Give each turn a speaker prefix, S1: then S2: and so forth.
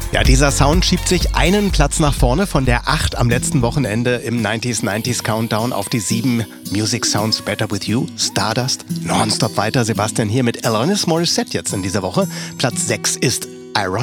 S1: Ja, dieser Sound schiebt sich einen Platz nach vorne von der 8 am letzten Wochenende im 90s Countdown auf die 7. Music Sounds Better With You, Stardust, nonstop weiter. Sebastian hier mit Alanis Morissette jetzt in dieser Woche. Platz 6 ist Ironic.